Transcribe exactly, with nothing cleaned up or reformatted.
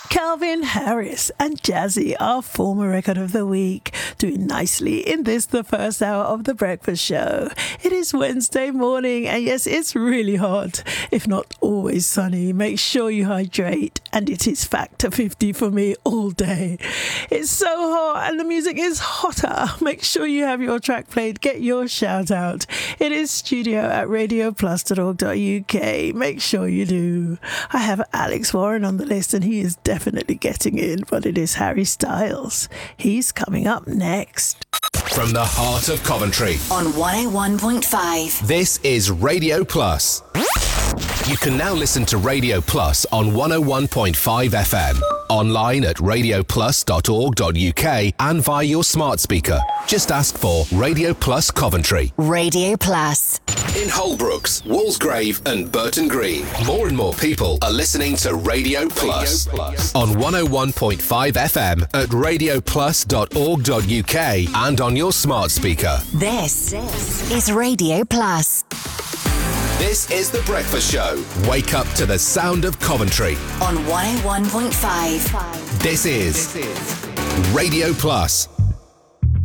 Calvin Harris and Jazzy, our former record of the week, doing nicely in this, the first hour of the breakfast show. It is Wednesday morning, and yes, it's really hot, if not always sunny. Make sure you hydrate, and it is factor fifty for me all day. It's so hot, and the music is hotter. Make sure you have your track played. Get your shout out. It is studio at radio plus dot org dot U K. Make sure you do. I have Alex Warren on the list, and he is definitely getting in, but it is Harry Styles. He's coming up next. From the heart of Coventry on one oh one point five. This is Radio Plus. You can now listen to Radio Plus on one oh one point five F M, online at radio plus dot org dot U K and via your smart speaker. Just ask for Radio Plus Coventry. Radio Plus. In Holbrooks, Walsgrave and Burton Green, more and more people are listening to Radio Plus, Radio Plus. On one oh one point five F M at radio plus dot org dot U K and on your smart speaker. This, this is Radio Plus. This is The Breakfast Show. Wake up to the sound of Coventry. On one oh one point five. This is Radio Plus.